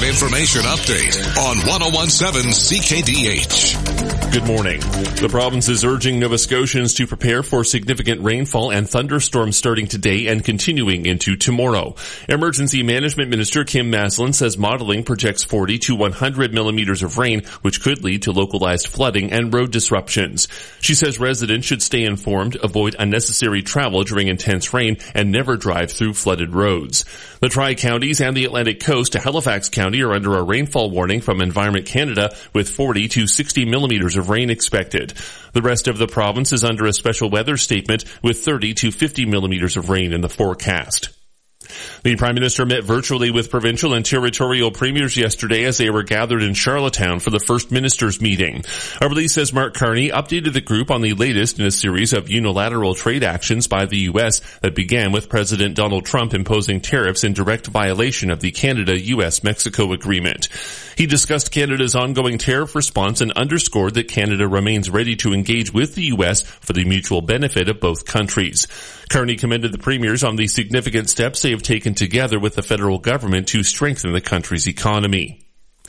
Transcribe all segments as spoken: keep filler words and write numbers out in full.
information update on ten seventeen C K D H. Good morning. The province is urging Nova Scotians to prepare for significant rainfall and thunderstorms starting today and continuing into tomorrow. Emergency Management Minister Kim Maslin says modeling projects forty to one hundred millimeters of rain, which could lead to localized flooding and road disruptions. She says residents should stay informed, avoid unnecessary travel during intense rain, and never drive through flooded roads. The Tri-Counties and the Atlantic Coast to Halifax County are under a rainfall warning from Environment Canada with forty to sixty millimeters of rain expected. The rest of the province is under a special weather statement with thirty to fifty millimeters of rain in the forecast. The Prime Minister met virtually with provincial and territorial premiers yesterday as they were gathered in Charlottetown for the first ministers' meeting. A release says Mark Carney updated the group on the latest in a series of unilateral trade actions by the U S that began with President Donald Trump imposing tariffs in direct violation of the Canada-U S Mexico agreement. He discussed Canada's ongoing tariff response and underscored that Canada remains ready to engage with the U S for the mutual benefit of both countries. Carney commended the premiers on the significant steps they have taken together with the federal government to strengthen the country's economy.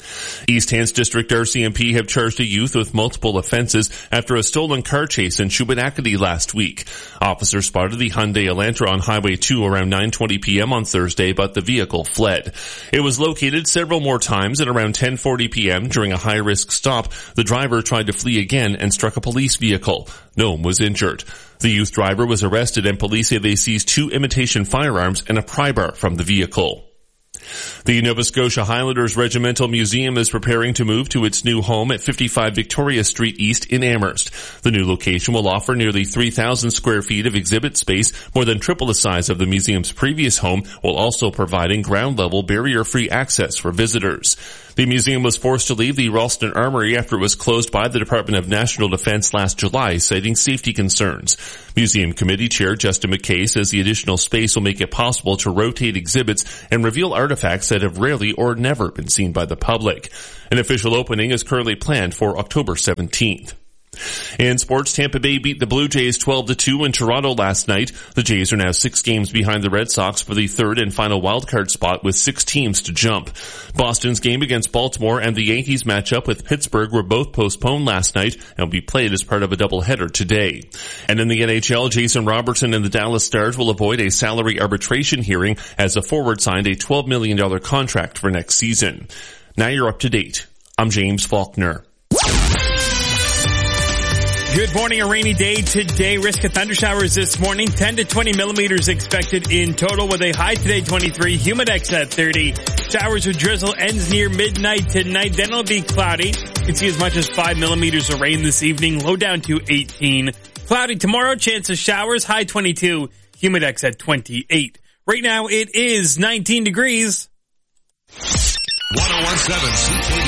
East Hants District R C M P have charged a youth with multiple offenses after a stolen car chase in Shubenacadie last week. Officers spotted the Hyundai Elantra on Highway two around nine twenty p.m. on Thursday, but the vehicle fled. It was located several more times at around ten forty p.m. during a high-risk stop. The driver tried to flee again and struck a police vehicle. No one was injured. The youth driver was arrested and police say they seized two imitation firearms and a pry bar from the vehicle. The Nova Scotia Highlanders Regimental Museum is preparing to move to its new home at fifty-five Victoria Street East in Amherst. The new location will offer nearly three thousand square feet of exhibit space, more than triple the size of the museum's previous home, while also providing ground-level barrier-free access for visitors. The museum was forced to leave the Ralston Armory after it was closed by the Department of National Defence last July, citing safety concerns. Museum Committee Chair Justin McKay says the additional space will make it possible to rotate exhibits and reveal artifacts that have rarely or never been seen by the public. An official opening is currently planned for October seventeenth. In sports, Tampa Bay beat the Blue Jays twelve to two in Toronto last night. The Jays are now six games behind the Red Sox for the third and final wildcard spot with six teams to jump. Boston's game against Baltimore and the Yankees matchup with Pittsburgh were both postponed last night and will be played as part of a doubleheader today. And in the N H L, Jason Robertson and the Dallas Stars will avoid a salary arbitration hearing as the forward signed a twelve million dollars contract for next season. Now you're up to date. I'm James Faulkner. Good morning. A rainy day today. Risk of thundershowers this morning. ten to twenty millimeters expected in total with a high today twenty-three. Humidex at thirty. Showers with drizzle ends near midnight tonight. Then it'll be cloudy. You can see as much as five millimeters of rain this evening. Low down to eighteen. Cloudy tomorrow. Chance of showers. High twenty-two. Humidex at twenty-eight. Right now it is nineteen degrees. ten seventeen C K D